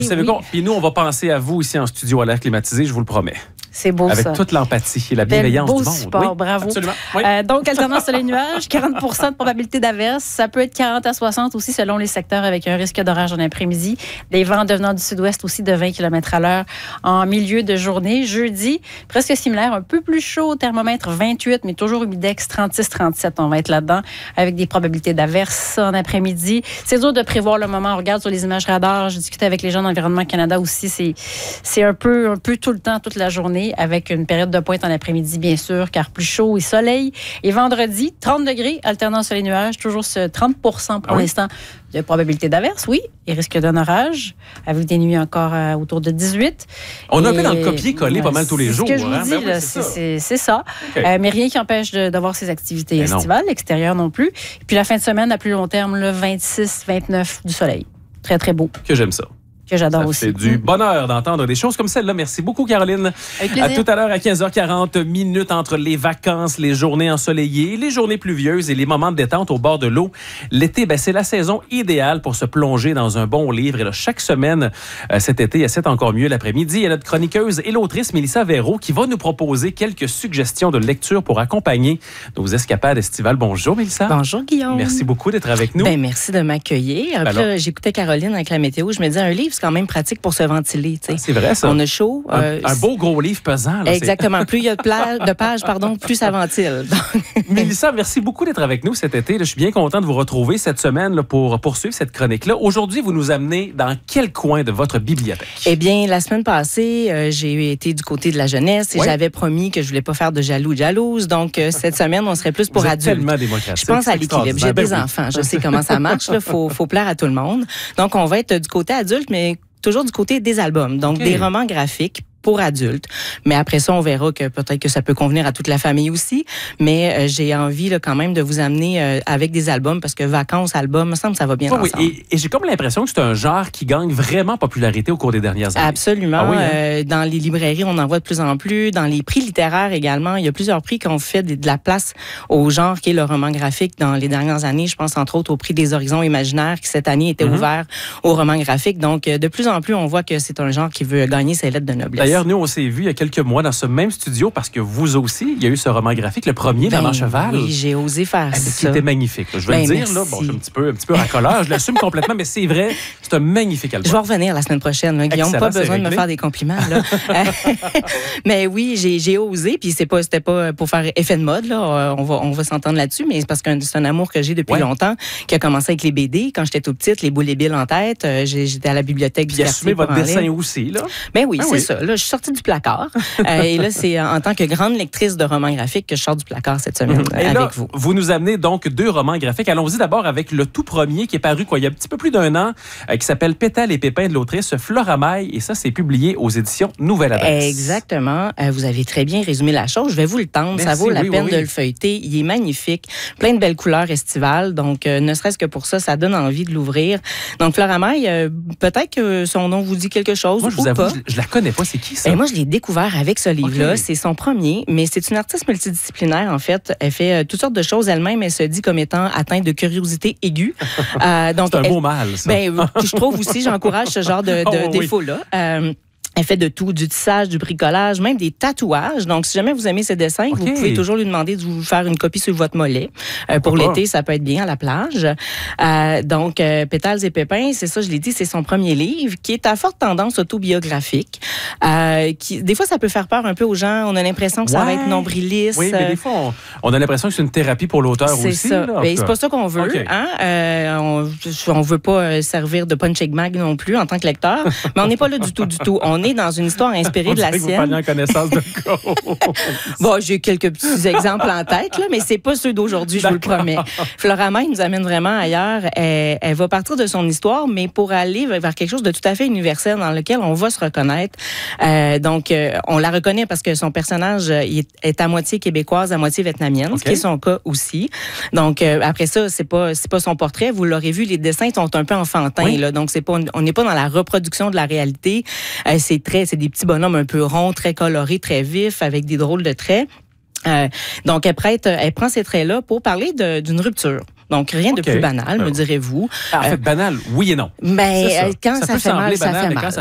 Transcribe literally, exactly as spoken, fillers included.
Vous savez oui. quoi? Puis nous, on va penser à vous ici en studio à l'air climatisé, je vous le promets. C'est beau, Avec ça. toute l'empathie et la bienveillance beau du monde. support, Oui, bravo. absolument. Oui. Euh, donc, alternance soleil-nuage, quarante pour cent de probabilité d'averse. Ça peut être quarante à soixante aussi selon les secteurs avec un risque d'orage en après-midi. Des vents devenant du sud-ouest aussi de vingt kilomètres à l'heure en milieu de journée. Jeudi, presque similaire, un peu plus chaud au thermomètre, vingt-huit, mais toujours humidex, trente-six trente-sept. On va être là-dedans avec des probabilités d'averse en après-midi. C'est dur de prévoir le moment. On regarde sur les images radars. J'ai discuté avec les gens d'Environnement Canada aussi. C'est, c'est un peu, un peu tout le temps, toute la journée avec une période de pointe en après-midi, bien sûr, car plus chaud et soleil. Et vendredi, trente degrés, alternance soleil-nuage, toujours ce trente pour cent pour ah oui? l'instant de probabilité d'averse, oui, et risque d'un orage, avec des nuits encore euh, autour de dix-huit. On et, a un peu dans le copier-coller euh, pas mal tous les jours. C'est ce que je vous hein? dis, Ben oui, là, c'est, c'est, ça. c'est, c'est ça. Okay. Euh, mais rien qui empêche de, d'avoir ces activités ben estivales, extérieures non plus. Et puis la fin de semaine, à plus long terme, le vingt-six vingt-neuf du soleil. Très, très beau. Que j'aime ça. Que j'adore ça aussi. C'est du bonheur d'entendre des choses comme celle-là. Merci beaucoup, Caroline. Avec plaisir. À tout à l'heure à quinze heures quarante, minutes entre les vacances, les journées ensoleillées, les journées pluvieuses et les moments de détente au bord de l'eau. L'été, ben, c'est la saison idéale pour se plonger dans un bon livre. Et là, chaque semaine, euh, cet été, c'est encore mieux l'après-midi. Il y a notre chroniqueuse et l'autrice Mélissa Véro qui va nous proposer quelques suggestions de lecture pour accompagner nos escapades estivales. Bonjour, Mélissa. Bonjour, Guillaume. Merci beaucoup d'être avec nous. Ben, merci de m'accueillir. Puis là, j'écoutais Caroline avec la météo. Je me disais, un livre, c'est quand même pratique pour se ventiler. Ah, c'est vrai, ça. On a chaud. Un, euh, un beau gros livre pesant. Là, exactement. C'est... Plus il y a de, pla- de pages, pardon, plus ça ventile. Mélissa, merci beaucoup d'être avec nous cet été. Là, je suis bien content de vous retrouver cette semaine là, pour poursuivre cette chronique-là. Aujourd'hui, vous nous amenez dans quel coin de votre bibliothèque? Eh bien, la semaine passée, euh, j'ai été du côté de la jeunesse et ouais. j'avais promis que je voulais pas faire de jaloux jalouse. Donc, euh, cette semaine, on serait plus pour vous êtes adultes. Tellement démocratique. Je pense à l'équilibre. J'ai ben des oui. enfants. Je sais comment ça marche. Il faut, faut plaire à tout le monde. Donc, on va être du côté adulte, mais toujours du côté des albums, donc okay. des romans graphiques pour adultes. Mais après ça, on verra que peut-être que ça peut convenir à toute la famille aussi. Mais euh, j'ai envie là, quand même de vous amener euh, avec des albums parce que vacances, albums, me semble que ça va bien oh, ensemble. Oui. Et, et j'ai comme l'impression que c'est un genre qui gagne vraiment popularité au cours des dernières années. Absolument. Ah oui, hein? euh, dans les librairies, on en voit de plus en plus. Dans les prix littéraires également, il y a plusieurs prix qui ont fait de la place au genre qui est le roman graphique dans les dernières années. Je pense entre autres au prix des Horizons imaginaires qui cette année était mm-hmm. ouvert au roman graphique. Donc, de plus en plus, on voit que c'est un genre qui veut gagner ses lettres de noblesse. D'ailleurs, nous, on s'est vu il y a quelques mois dans ce même studio parce que vous aussi, il y a eu ce roman graphique, le premier, ben, Maman Cheval. Oui, j'ai osé faire ah, ça. Qui était magnifique. Je vais ben, le dire, merci. là, bon, je suis un petit peu, un petit peu racoleur, je l'assume complètement, mais c'est vrai, c'est un magnifique album. Je vais revenir la semaine prochaine. Là. Guillaume, Excellent, pas besoin de me faire des compliments. Là. mais oui, j'ai, j'ai osé, puis c'est pas, c'était pas pour faire effet de mode. Là. On va, on va s'entendre là-dessus, mais c'est parce que c'est un amour que j'ai depuis ouais. longtemps, qui a commencé avec les B D. Quand j'étais tout petite, les boules et billes en tête, j'étais à la bibliothèque du quartier. Assumé votre dessin aussi, là? Ben oui, ah, c'est oui. ça. Là, je suis sortie du placard. euh, et là, c'est en tant que grande lectrice de romans graphiques que je sors du placard cette semaine et avec là, vous. Vous nous amenez donc deux romans graphiques. Allons-y d'abord avec le tout premier qui est paru quoi, il y a un petit peu plus d'un an, euh, qui s'appelle Pétales et pépins de l'autrice Flora Maille. Et ça, c'est publié aux éditions Nouvelle Adresse. Exactement. Euh, vous avez très bien résumé la chose. Je vais vous le tendre. Merci, ça vaut la oui, peine oui, de oui. le feuilleter. Il est magnifique. Plein de belles couleurs estivales. Donc, euh, ne serait-ce que pour ça, ça donne envie de l'ouvrir. Donc, Flora Maille, euh, peut-être que son nom vous dit quelque chose. Moi, je ou vous avoue, pas. je, je la connais pas. C'est qui ça? Et moi, je l'ai découvert avec ce livre-là. Okay. C'est son premier, mais c'est une artiste multidisciplinaire, en fait. Elle fait euh, toutes sortes de choses elle-même. Elle se dit comme étant atteinte de curiosité aiguë. Euh, donc, c'est un elle, beau mal, ça. Ben, je trouve aussi, j'encourage ce genre de, de oh, défaut-là. Oui. Euh, Elle fait de tout, du tissage, du bricolage, même des tatouages. Donc, si jamais vous aimez ses dessins, okay. vous pouvez toujours lui demander de vous faire une copie sur votre mollet. Euh, pour Pourquoi? L'été, ça peut être bien à la plage. Euh, donc, euh, Pétales et pépins, c'est ça, je l'ai dit, c'est son premier livre, qui est à forte tendance autobiographique. Euh, qui, des fois, ça peut faire peur un peu aux gens. On a l'impression que ça ouais. va être nombriliste. Oui, mais des fois, on, on a l'impression que c'est une thérapie pour l'auteur c'est aussi. Ça. Là, ben, c'est pas ça qu'on veut. Okay. Hein? Euh, on, on veut pas servir de punching bag non plus en tant que lecteur, mais on n'est pas là du tout, du tout. On est dans une histoire inspirée on de la sienne. Vous sienne. en connaissance de cause. Bon, j'ai quelques petits exemples en tête, là, mais c'est pas ceux d'aujourd'hui, je vous le promets. Flora Maille nous amène vraiment ailleurs. Elle, elle va partir de son histoire, mais pour aller vers quelque chose de tout à fait universel dans lequel on va se reconnaître. Euh, donc, euh, on la reconnaît parce que son personnage il est à moitié québécoise, à moitié vietnamienne, okay. ce qui est son cas aussi. Donc, euh, après ça, c'est pas c'est pas son portrait. Vous l'aurez vu, les dessins sont un peu enfantins. Oui. Là, donc, c'est pas on n'est pas dans la reproduction de la réalité. Euh, c'est très c'est des petits bonhommes un peu ronds, très colorés, très vifs, avec des drôles de traits. Euh, donc, elle, prête, elle prend ces traits-là pour parler de, d'une rupture. Donc, rien Okay. de plus banal, me direz-vous. En fait, banal, oui et non. Mais C'est ça. quand Ça ça, peut fait mal, sembler ça banal, fait mais quand mal. ça